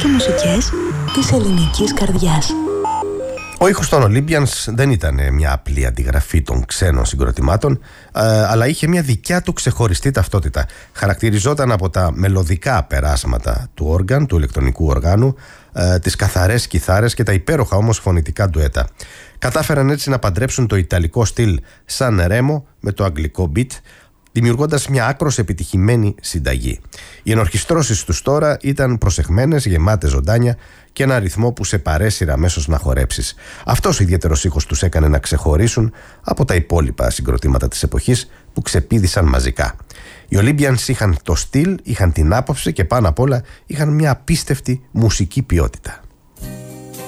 και μουσικές της ελληνικής καρδιάς. Ο ήχος των Olympians δεν ήταν μια απλή αντιγραφή των ξένων συγκροτημάτων, αλλά είχε μια δικιά του ξεχωριστή ταυτότητα. Χαρακτηριζόταν από τα μελωδικά περάσματα του όργαν, του ηλεκτρονικού οργάνου, τις καθαρές κιθάρες και τα υπέροχα όμως φωνητικά ντουέτα. Κατάφεραν έτσι να παντρέψουν το ιταλικό στυλ Σαν Ρέμο με το αγγλικό beat, δημιουργώντας μια άκρως επιτυχημένη συνταγή. Οι ενορχιστρώσεις τους τώρα ήταν προσεχμένες, γεμάτες ζωντάνια και ένα ρυθμό που σε παρέσυρα αμέσως να χορέψεις. Αυτός ο ιδιαίτερος ήχος τους έκανε να ξεχωρίσουν από τα υπόλοιπα συγκροτήματα της εποχής που ξεπήδησαν μαζικά. Οι Olympians είχαν το στυλ, είχαν την άποψη και πάνω απ' όλα είχαν μια απίστευτη μουσική ποιότητα.